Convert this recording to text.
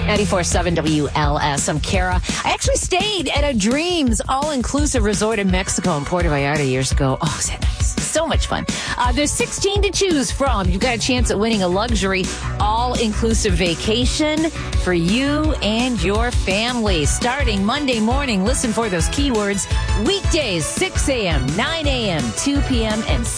94.7 WLS. I'm Kara. I actually stayed at a Dreams all-inclusive resort in Mexico in Puerto Vallarta years ago. Oh, is that nice? So much fun. There's 16 to choose from. You've got a chance at winning a luxury all-inclusive vacation for you and your family. Starting Monday morning, listen for those keywords. Weekdays, 6 a.m., 9 a.m., 2 p.m., and